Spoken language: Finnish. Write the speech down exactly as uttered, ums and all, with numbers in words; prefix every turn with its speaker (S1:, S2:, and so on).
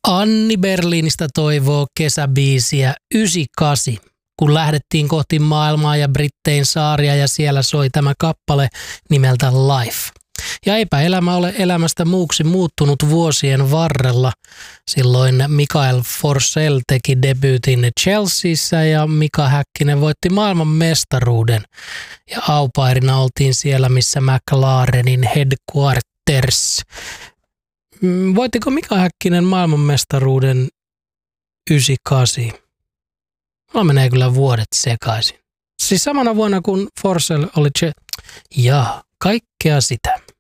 S1: Anni Berliinistä toivoo kesäbiisiä yhdeksänkymmentäkahdeksan, kun lähdettiin kohti maailmaa ja Brittein saaria ja siellä soi tämä kappale nimeltä Life. Ja eipä elämä ole elämästä muuksi muuttunut vuosien varrella. Silloin Mikael Forsell teki debyytin Chelseassa ja Mika Häkkinen voitti maailman mestaruuden. Ja aupairina oltiin siellä, missä McLarenin headquarters. Voittiko Mika Häkkinen maailmanmestaruuden yhdeksänkymmentäkahdeksan? Mulla menee kyllä vuodet sekaisin. Siis samana vuonna kun Forsell oli... Ja kaikkea sitä.